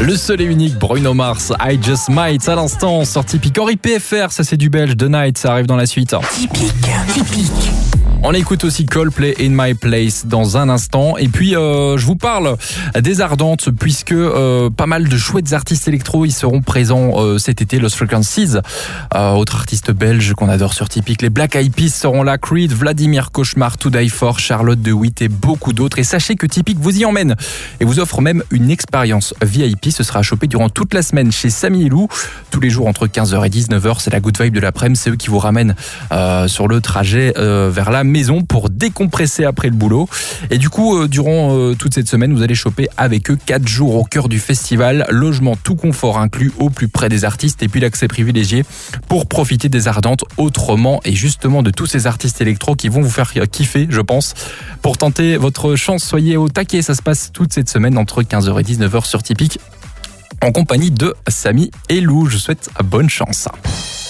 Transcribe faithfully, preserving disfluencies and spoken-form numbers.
Le seul et unique Bruno Mars, I Just Might à l'instant, sur Typique. Henri P F R, ça c'est du belge, The Night, ça arrive dans la suite. Typique, typique. On écoute aussi Coldplay In My Place dans un instant. Et puis, euh, je vous parle des Ardentes, puisque euh, pas mal de chouettes artistes électro, ils seront présents euh, cet été. Lost Frequencies, euh, autre artiste belge qu'on adore sur Typique. Les Black Eyed Peas seront là, Creed, Vladimir Cauchemar, To Die For, Charlotte de Witt et beaucoup d'autres. Et sachez que Typique vous y emmène et vous offre même une expérience V I P. Ce sera à choper durant toute la semaine chez Samy et Lou. Tous les jours entre quinze heures et dix-neuf heures, c'est la good vibe de l'après-midi. C'est eux qui vous ramènent euh, sur le trajet euh, vers la maison pour décompresser après le boulot. Et du coup, euh, durant euh, toute cette semaine, vous allez choper avec eux quatre jours au cœur du festival, logement tout confort inclus au plus près des artistes et puis l'accès privilégié pour profiter des Ardentes autrement et justement de tous ces artistes électro qui vont vous faire kiffer, je pense. Pour tenter votre chance, soyez au taquet. Ça se passe toute cette semaine entre quinze heures et dix-neuf heures sur Typique en compagnie de Samy et Lou. Je souhaite bonne chance.